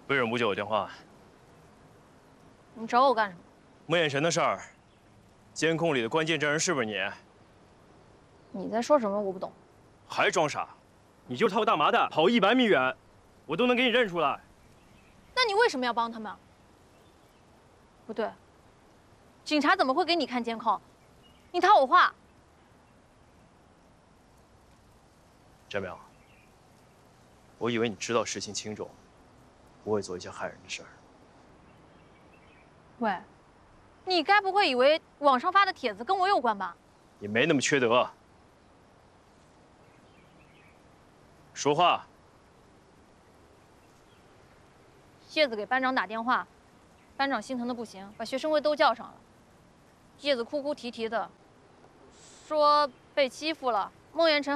为什么不接我电话？ 你找我干什么？ 孟宴臣的事儿，监控里的关键证人是不是你？ 你在说什么？我不懂。 还装傻？你就是套大麻的，跑100米远，我都能给你认出来。 那你为什么要帮他们？不对，警察怎么会给你看监控？你套我话。 翟淼，我以为你知道事情轻重，不会做一些害人的事儿。 喂，你该不会以为网上发的帖子跟我有关吧？ 你没那么缺德。说话。 叶子给班长打电话，班长心疼的不行，把学生会都叫上了。叶子哭哭啼啼的，说被欺负了。孟宴臣